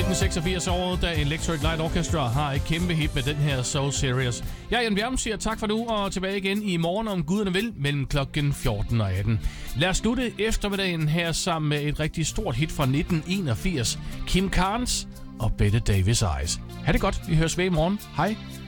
1986-året, da Electric Light Orchestra har et kæmpe hit med den her So Serious. Jeg, Jan Bjerm, siger tak for nu, og tilbage igen i morgen, om guderne vil, mellem klokken 14 og 18. Lad os slutte eftermiddagen her sammen med et rigtig stort hit fra 1981. Kim Carnes og Bette Davis Eyes. Ha' det godt, vi høres ved i morgen. Hej.